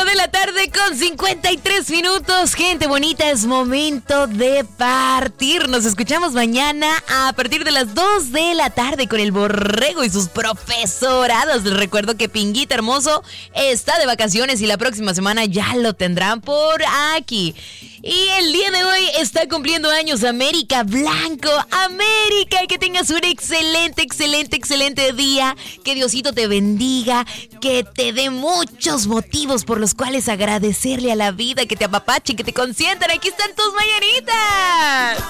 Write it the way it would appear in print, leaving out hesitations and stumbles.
1:53 Gente bonita, es momento de partir. Nos escuchamos mañana a partir de las 2 de la tarde con el Borrego y sus profesorados. Les recuerdo que Pinguita Hermoso está de vacaciones y la próxima semana ya lo tendrán por aquí. Y el día de hoy está cumpliendo años América Blanco. América, que tengas un excelente día. Que Diosito te bendiga, que te dé muchos motivos por los cuales agradecerle a la vida, que te apapachen, que te consientan. Aquí están tus mañanitas.